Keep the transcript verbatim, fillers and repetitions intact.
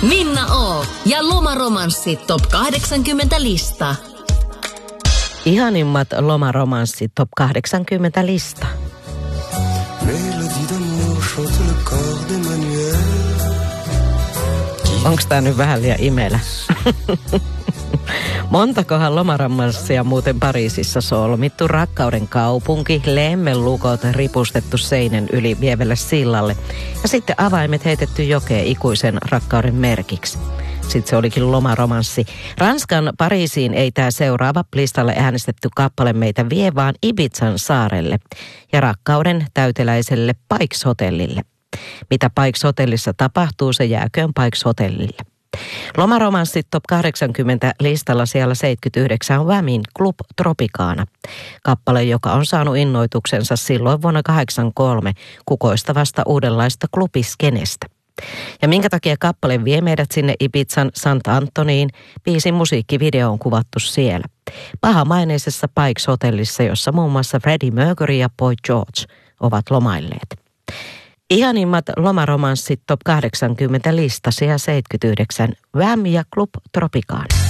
Minna O. ja Lomaromanssi Top kahdeksankymmentä lista. Ihanimmat lomaromanssit Top kahdeksankymmentä lista. Onks tää nyt vähän liian imelä? Montakohan lomaromanssia muuten Pariisissa solmittu, rakkauden kaupunki, lemmenlukot ripustettu seinän yli vievelle sillalle ja sitten avaimet heitetty jokeen ikuisen rakkauden merkiksi. Sitten se olikin lomaromanssi. Ranskan Pariisiin ei tämä seuraava listalle äänestetty kappale meitä vie, vaan Ibizan saarelle ja rakkauden täyteläiselle Pikes-hotellille. Mitä Pikes-hotellissa tapahtuu, se jääköön Pikes-hotellille. Lomaromanssit Top kahdeksankymmentä listalla siellä seitsemänkymmentäyhdeksän on Whamin Club Tropicana. Kappale, joka on saanut innoituksensa silloin vuonna kahdeksankymmentäkolme kukoistavasta uudenlaista klubiskenestä. Ja minkä takia kappale vie meidät sinne Ibizan Sant Antoniin, biisin musiikkivideo on kuvattu siellä. Pahamaineisessa Pikes-hotellissa, jossa muun muassa Freddie Mercury ja Boy George ovat lomailleet. Ihanimmat lomaromanssit Top kahdeksankymmentä listasi ja seitsemänkymmentäyhdeksän Wham ja Club Tropicana.